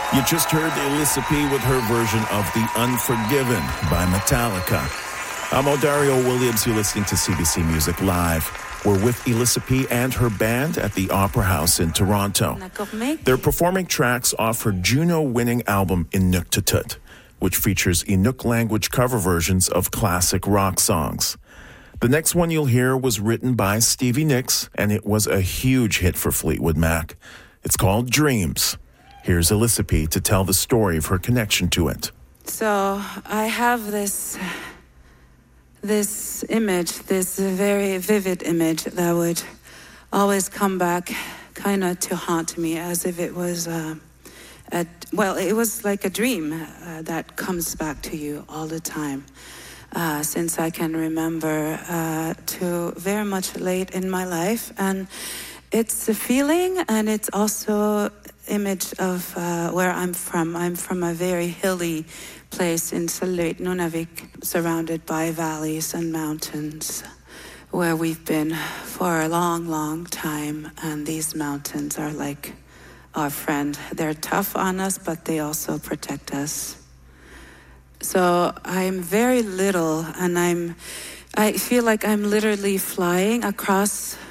You just heard Alyssa P. with her version of The Unforgiven by Metallica. I'm Odario Williams. You're listening to CBC Music Live. We're with Alyssa P. and her band at the Opera House in Toronto. They're performing tracks off her Juno-winning album Inuktitut, which features Inuk language cover versions of classic rock songs. The next one you'll hear was written by Stevie Nicks, and it was a huge hit for Fleetwood Mac. It's called Dreams. Here's Alyssa P. to tell the story of her connection to it. So I have this image, this very vivid image that would always come back kind of to haunt me, as if it was, it was like a dream that comes back to you all the time. Since I can remember to very much late in my life. And it's a feeling, and it's also image of where I'm from. I'm from a very hilly place in Saløyt, Nunavik, surrounded by valleys and mountains, where we've been for a long, long time. And these mountains are like our friend. They're tough on us, but they also protect us. So I'm very little, and I feel like I'm literally flying across